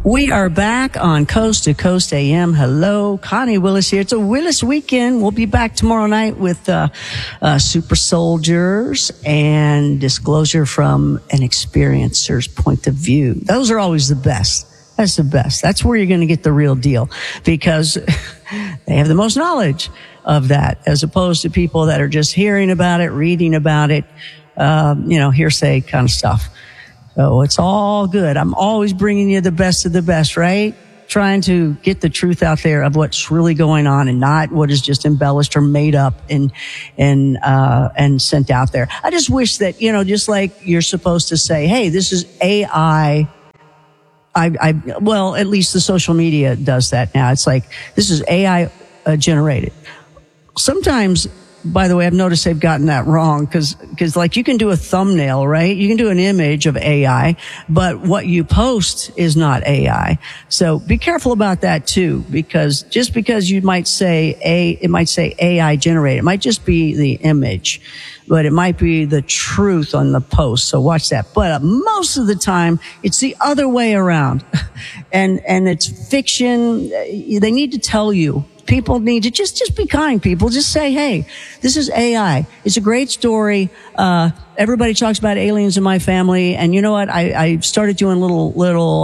We are back on Coast to Coast AM. Hello, Connie Willis here. It's a Willis weekend. We'll be back tomorrow night with Super Soldiers and Disclosure from an Experiencer's Point of View. Those are always the best. That's the best. That's where you're going to get the real deal because they have the most knowledge of that as opposed to people that are just hearing about it, reading about it, hearsay kind of stuff. So it's all good. I'm always bringing you the best of the best, right? Trying to get the truth out there of what's really going on and not what is just embellished or made up and sent out there. I just wish that, just like you're supposed to say, hey, this is AI. Well, at least the social media does that now. It's like, this is AI generated. Sometimes, by the way, I've noticed they've gotten that wrong because like you can do a thumbnail, right? You can do an image of AI, but what you post is not AI. So be careful about that too, because just because you might say it might say AI generated. It might just be the image, but it might be the truth on the post. So watch that. But most of the time, it's the other way around. and it's fiction. They need to tell you. People need to just be kind, people. Just say, hey, this is AI. It's a great story. Everybody talks about aliens in my family. And you know what? I started doing little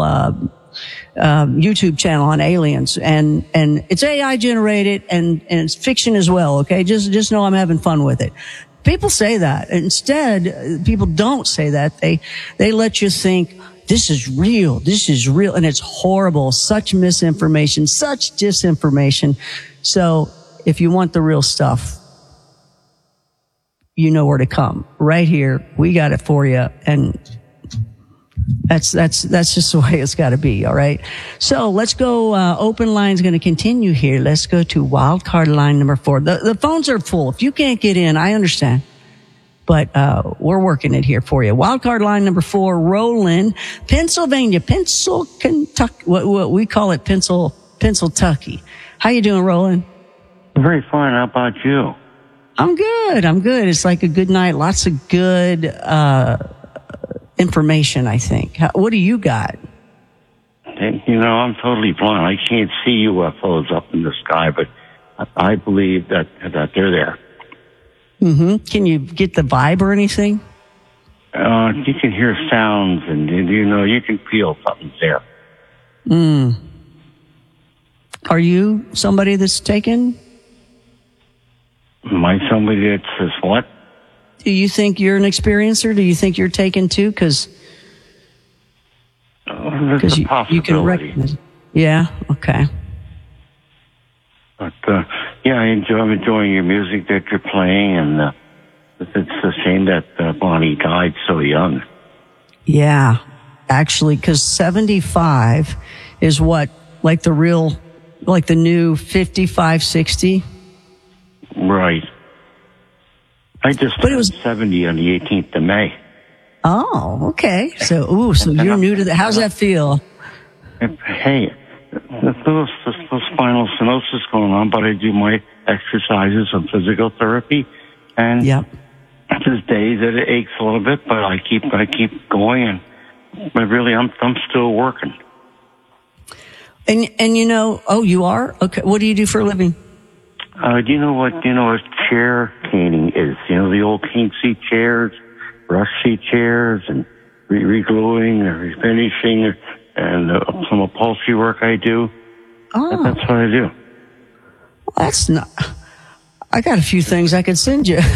YouTube channel on aliens and it's AI generated and it's fiction as well. Okay. Just know I'm having fun with it. People say that. Instead, people don't say that. They let you think, this is real. And it's horrible. Such misinformation, such disinformation. So if you want the real stuff, you know where to come. Right here. We got it for you. And that's just the way it's got to be. All right. So let's go. Open line's going to continue here. Let's go to wild card line number 4. The phones are full. If you can't get in, I understand. But we're working it here for you. Wildcard line number 4, Roland, Pennsylvania, Kentucky. What we call it, Pennsyltucky. How you doing, Roland? Very fine. How about you? I'm good. It's like a good night. Lots of good information, I think. What do you got? Hey, I'm totally blind. I can't see UFOs up in the sky, but I believe that they're there. Mm-hmm. Can you get the vibe or anything? You can hear sounds and, you can feel something's there. Are you somebody that's taken? Am I somebody that says what? Do you think you're an experiencer? Do you think you're taken too? Because you can recognize it. Yeah, okay. But, I'm enjoying your music that you're playing, and it's a shame that Bonnie died so young. Yeah, actually, because 75 is what, like the new 55, 60? Right. I just turned 70 on the 18th of May. Oh, okay. So you're new to that. How's that feel? Hey, there's little spinal stenosis going on, but I do my exercises and physical therapy, and there's days that it aches a little bit, but I keep going, but really I'm still working. And you are? Okay. What do you do for a living? Do you know what chair caning is? The old cane seat chairs, brush seat chairs, and re-gluing or refinishing, and some upholstery work I do. Oh. That's what I do. Well, that's not... I got a few things I could send you.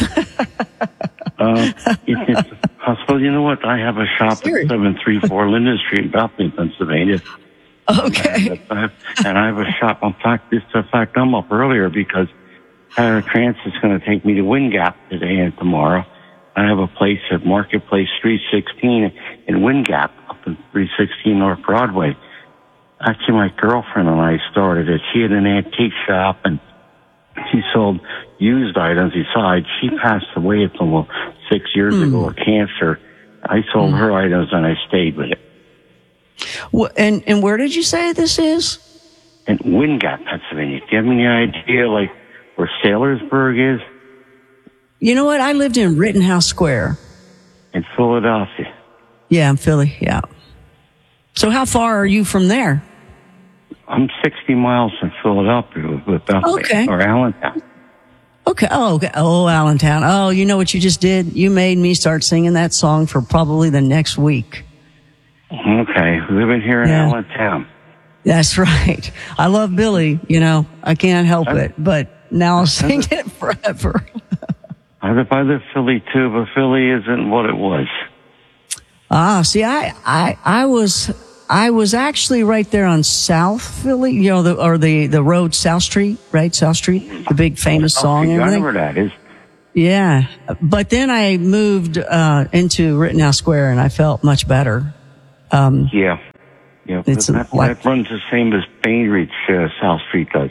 Well, you know what? I have a shop at 734 Linden Street in Bethany, Pennsylvania. Okay. And I have a shop. In fact, I'm up earlier because Transit's going to take me to Wind Gap today and tomorrow. I have a place at Marketplace 316 in Wind Gap up in 316 North Broadway. Actually, my girlfriend and I started it. She had an antique shop and she sold used items. Besides, she passed away from 6 years ago of cancer. I sold her items and I stayed with it. Well, and where did you say this is? In Wind Gap, Pennsylvania. Do you have any idea, where Saylorsburg is? You know what? I lived in Rittenhouse Square. In Philadelphia. Yeah, in Philly, yeah. So how far are you from there? I'm 60 miles from Philadelphia with Bethlehem, or Allentown. Okay. Oh, okay. Oh, Allentown. Oh, you know what you just did? You made me start singing that song for probably the next week. Okay. Living here in Allentown. That's right. I love Billy, I can't help it, but now I'll sing it forever. I live Philly too, but Philly isn't what it was. See, I was actually right there on South Philly, the road South Street, right? South Street, the big famous song and everything. I know where that is. Yeah. But then I moved, into Rittenhouse Square and I felt much better. Yeah. It's that runs the same as Bainbridge, South Street does.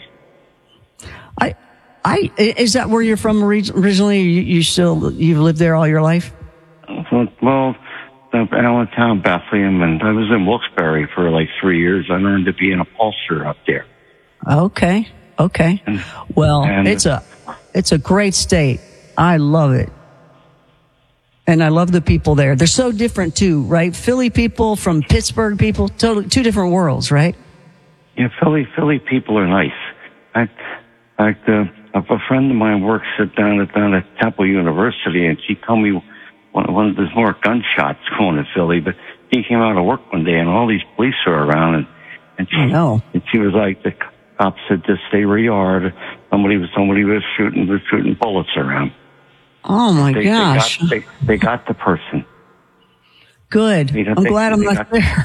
Is that where you're from originally? You've lived there all your life? Well, Allentown, Bethlehem, and I was in Wilkes-Barre for like 3 years. I learned to be an upholsterer up there. Okay. Well, it's a great state. I love it. And I love the people there. They're so different too, right? Philly people from Pittsburgh people, totally two different worlds, right? Yeah, Philly people are nice. A friend of mine works down at Temple University, and she told me there's more gunshots going in Philly, but he came out of work one day and all these police are around, and she was like, the cops said, just stay where you are. Somebody was shooting bullets around. Oh my gosh. They got the person. Good. I'm glad I'm not there.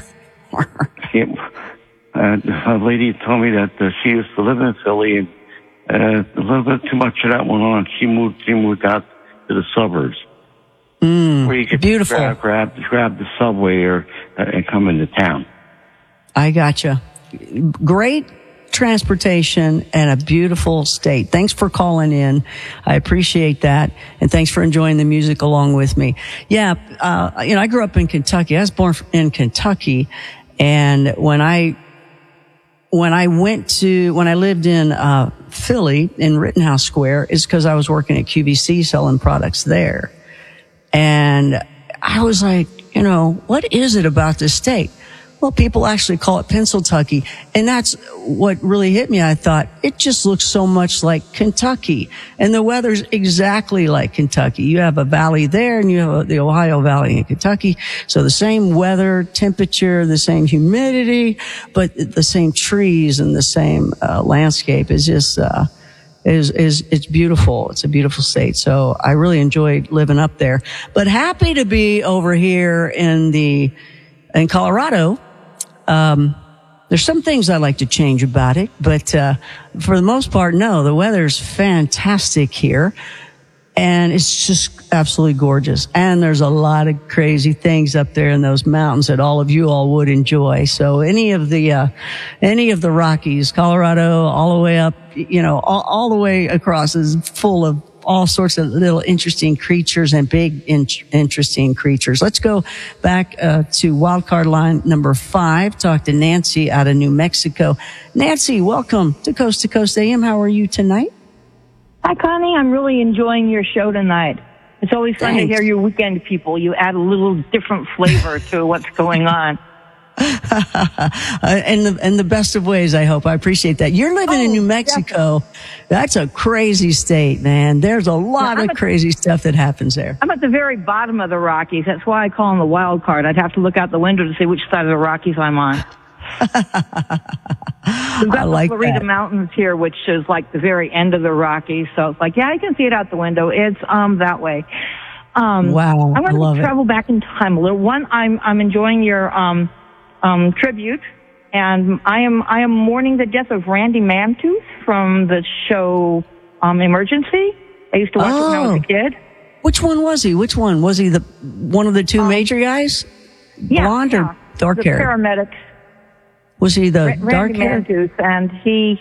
A lady told me that she used to live in Philly, and a little bit too much of that went on. She moved out to the suburbs. Where you could beautiful. grab the subway and come into town. I gotcha. Great transportation and a beautiful state. Thanks for calling in. I appreciate that. And thanks for enjoying the music along with me. Yeah. I grew up in Kentucky. I was born in Kentucky. And when I lived in, Philly in Rittenhouse Square, is because I was working at QVC selling products there. And I was like, what is it about this state? Well, people actually call it Pennsyltucky. And that's what really hit me. I thought, it just looks so much like Kentucky. And the weather's exactly like Kentucky. You have a valley there and you have the Ohio Valley in Kentucky. So the same weather, temperature, the same humidity, but the same trees and the same landscape is just it's beautiful. It's a beautiful state. So I really enjoyed living up there. But happy to be over here in Colorado. There's some things I like to change about it, but for the most part, no, the weather's fantastic here. And it's just absolutely gorgeous. And there's a lot of crazy things up there in those mountains that all of you all would enjoy. So any of the Rockies, Colorado, all the way up, all the way across is full of all sorts of little interesting creatures and big interesting creatures. Let's go back to wildcard line number 5. Talk to Nancy out of New Mexico. Nancy, welcome to Coast AM. How are you tonight? Hi, Connie. I'm really enjoying your show tonight. It's always fun to hear your weekend people. You add a little different flavor to what's going on. in the best of ways, I hope. I appreciate that. You're living in New Mexico. Definitely. That's a crazy state, man. There's a lot of crazy stuff that happens there. I'm at the very bottom of the Rockies. That's why I call them the wild card. I'd have to look out the window to see which side of the Rockies I'm on. We've got the Florida Mountains here, which is like the very end of the Rockies. So it's like, yeah, I can see it out the window. It's that way. Wow, I want to travel back in time a little. One, I'm enjoying your tribute, and I am mourning the death of Randy Mantooth from the show Emergency. I used to watch it when I was a kid. Which one was he? Which one was he? One of the two major guys, blonde or dark hair? The paramedic. Was he the dark hair? Randy Mantooth, and he.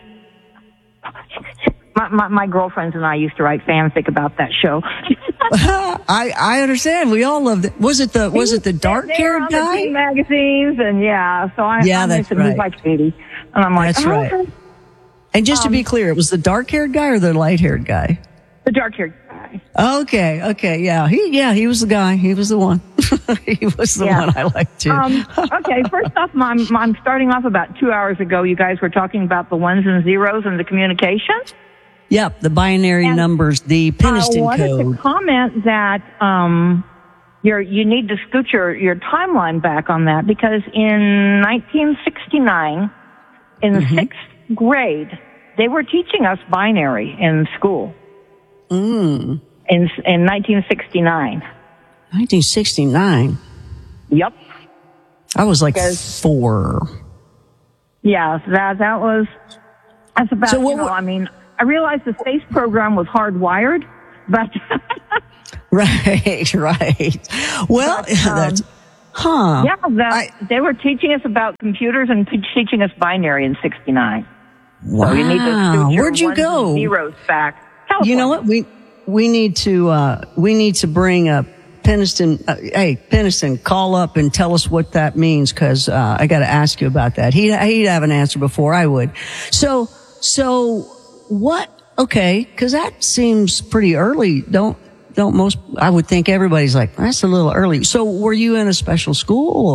My girlfriends and I used to write fanfic about that show. I understand. We all loved it. Was it the dark haired guy? The magazines and so I'm that's right. He's like 80, and I'm like, that's right. And just to be clear, it was the dark haired guy or the light haired guy? The dark haired guy. Okay, yeah, he was the guy. He was the one. He was the one I liked too. Okay, first off, I'm starting off about 2 hours ago. You guys were talking about the ones and zeros and the communication. Yep, the binary numbers, the Penniston code. I wanted to comment that you need to scoot your timeline back on that, because in 1969, in the 6th grade, they were teaching us binary in school. In 1969. 1969? Yep. I was like 4. Yeah, that's about, so I mean, I realized the space program was hardwired, but... Right. Well, that's... Huh. Yeah, they were teaching us about computers and teaching us binary in 69. Wow. So you need to scoot your Where'd you go? Zeros back. California. You know what? We need to bring up Penniston. Hey, Penniston, call up and tell us what that means, because I got to ask you about that. He'd have an answer before I would. So what? Okay, because that seems pretty early. Don't most? I would think everybody's like, that's a little early. So were you in a special school,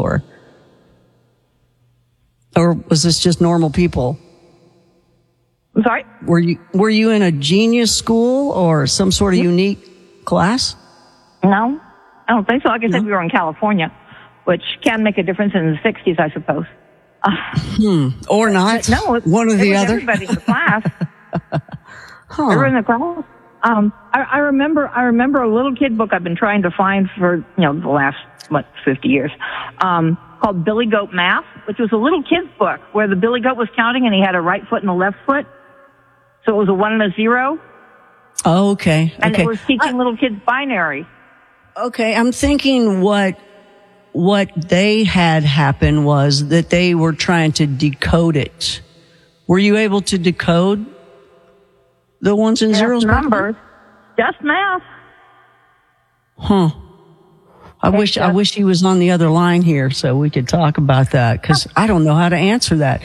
or was this just normal people? I'm sorry? Were you in a genius school or some sort of unique class? No, I don't think so. Like I said, we were in California, which can make a difference in the 60s, I suppose. Or not. No, one or the other. Everybody in the class. They were in the class. I remember a little kid book I've been trying to find for, the last, 50 years, called Billy Goat Math, which was a little kid's book where the Billy Goat was counting and he had a right foot and a left foot. So it was a 1 and a 0. Oh, okay. And it was teaching little kids binary. Okay. I'm thinking what they had happen was that they were trying to decode it. Were you able to decode the ones and zeros? Numbers. Just math. Huh. I wish he was on the other line here so we could talk about that, because I don't know how to answer that.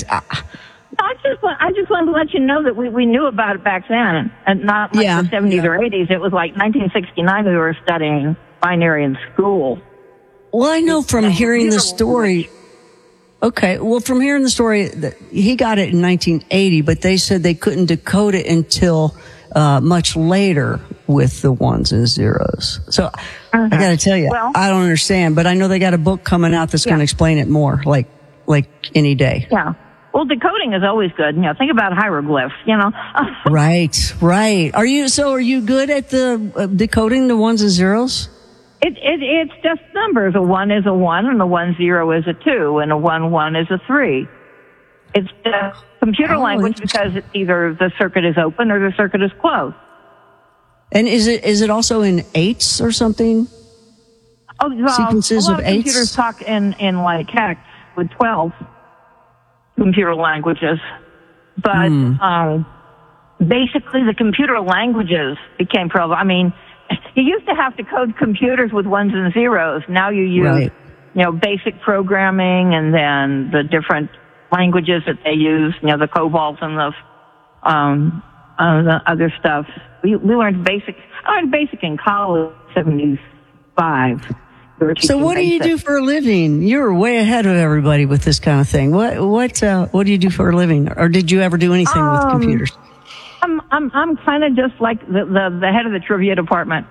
I just wanted to let you know that we knew about it back then, and not like the 70s or 80s. It was like 1969 we were studying binary in school. Well, I know from hearing the story. Okay, well, from hearing the story, that he got it in 1980, but they said they couldn't decode it until much later with the ones and zeros. So I got to tell you, I don't understand, but I know they got a book coming out that's going to explain it more, like any day. Yeah. Well, decoding is always good. Think about hieroglyphs, Right. Are you good at the decoding the ones and zeros? It's just numbers. A 1 is a 1, and a 1 0 is a 2, and a 1 1 is a 3. It's just computer language because either the circuit is open or the circuit is closed. And is it also in eights or something? Oh, well, sequences of eights? Computers talk in like hex with 12 computer languages. But basically the computer languages became problem. I mean, you used to have to code computers with ones and zeros. Now you use, basic programming, and then the different languages that they use, the COBOL and the other stuff. We learned basic. I learned basic in college, 75. So what do you do for a living? You're way ahead of everybody with this kind of thing. What do you do for a living? Or did you ever do anything with computers? I'm kind of just like the head of the trivia department.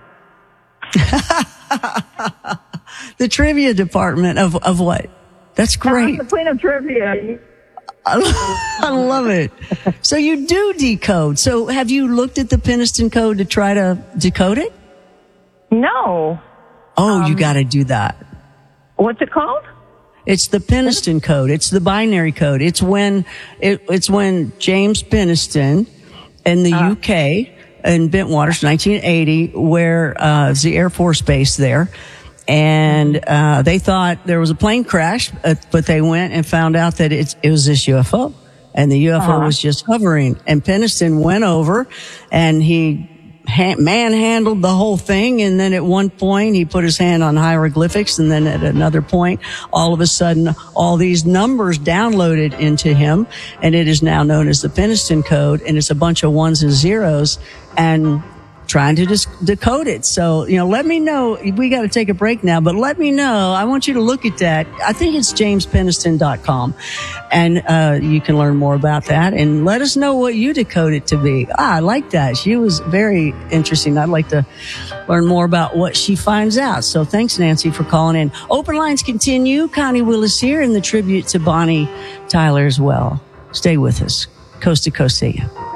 The trivia department of what? That's great. I'm the queen of trivia. I love it. So you do decode. So have you looked at the Penniston code to try to decode it? No. Oh, you got to do that. What's it called? It's the Penniston code. It's the binary code. It's when James Penniston in the UK in Bentwaters, 1980, where the Air Force Base there. And they thought there was a plane crash, but they went and found out that it was this UFO. And the UFO was just hovering. And Penniston went over and he manhandled the whole thing. And then at one point, he put his hand on hieroglyphics. And then at another point, all of a sudden, all these numbers downloaded into him. And it is now known as the Penniston code. And it's a bunch of ones and zeros. And trying to just decode it. So, let me know. We got to take a break now, but let me know. I want you to look at that. I think it's jamespenniston.com, and you can learn more about that, and let us know what you decode it to be. I like that. She was very interesting. I'd like to learn more about what she finds out. So thanks, Nancy, for calling in. Open lines continue. Connie Willis here, and the tribute to Bonnie Tyler as well. Stay with us. Coast to Coast AM.